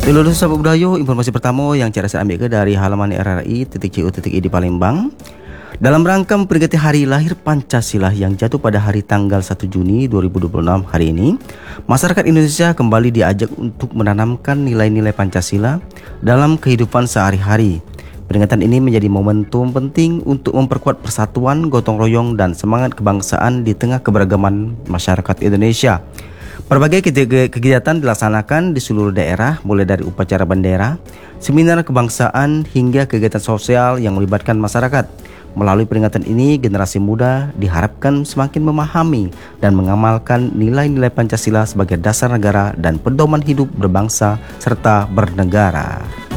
Dulu sahabat budaya, informasi pertama yang cara saya ambil ke dari halaman RRI.co.id di Palembang. Dalam rangka memperingati hari lahir Pancasila yang jatuh pada hari tanggal 1 Juni 2026 hari ini, masyarakat Indonesia kembali diajak untuk menanamkan nilai-nilai Pancasila dalam kehidupan sehari-hari. Peringatan ini menjadi momentum penting untuk memperkuat persatuan, gotong royong, dan semangat kebangsaan di tengah keberagaman masyarakat Indonesia. Berbagai kegiatan dilaksanakan di seluruh daerah, mulai dari upacara bendera, seminar kebangsaan, hingga kegiatan sosial yang melibatkan masyarakat. Melalui peringatan ini, generasi muda diharapkan semakin memahami dan mengamalkan nilai-nilai Pancasila sebagai dasar negara dan pedoman hidup berbangsa serta bernegara.